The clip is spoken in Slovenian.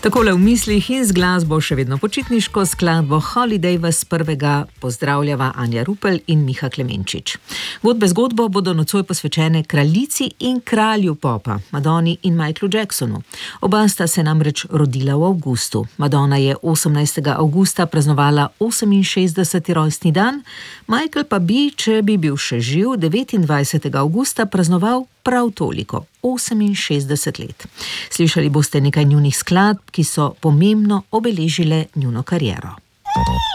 Takole v mislih in z glasbo še vedno počitniško skladbo Holiday vas prvega pozdravljava Anja Rupel in Miha Klemenčič. Godbe zgodbo bodo nocoj posvečene kraljici in kralju popa, Madoni in Michaelu Jacksonu. Oba sta se namreč rodila v avgustu. Madonna je 18. avgusta praznovala 68. rojstni dan, Michael pa bi, če bi bil še živ, 29. avgusta praznoval prav toliko, 68 let. Slišali boste nekaj njunih skladb, ki so pomembno obeležile njuno kariero.